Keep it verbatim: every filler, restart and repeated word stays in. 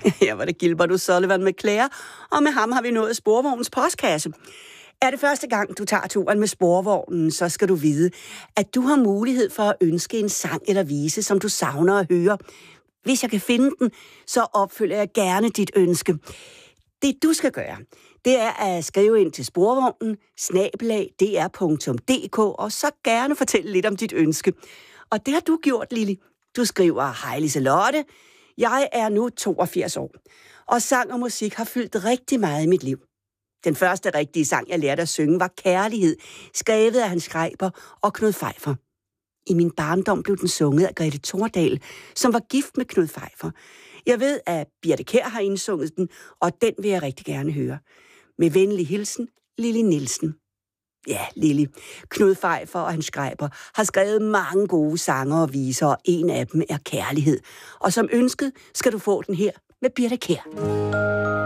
Her var det Gilbert O'Sullivan med Claire, og med ham har vi nået Sporvognens postkasse. Er det første gang, du tager turen med Sporvognen, så skal du vide, at du har mulighed for at ønske en sang eller vise, som du savner at høre. Hvis jeg kan finde den, så opfylder jeg gerne dit ønske. Det du skal gøre, det er at skrive ind til Sporvognen, snabel-a d r punktum d k, og så gerne fortælle lidt om dit ønske. Og det har du gjort, Lili. Du skriver: Hej Liselotte, jeg er nu toogfirs år, og sang og musik har fyldt rigtig meget i mit liv. Den første rigtige sang, jeg lærte at synge, var Kærlighed, skrevet af Hans Schreiber og Knud Pfeiffer. I min barndom blev den sunget af Grete Thordal, som var gift med Knud Pfeiffer. Jeg ved, at Birthe Kjær har indsunget den, og den vil jeg rigtig gerne høre. Med venlig hilsen, Lili Nielsen. Ja, Lili. Knud Pfeiffer og Hans Schreiber har skrevet mange gode sanger og viser, og en af dem er Kærlighed. Og som ønsket skal du få den her med Birthe Kjær.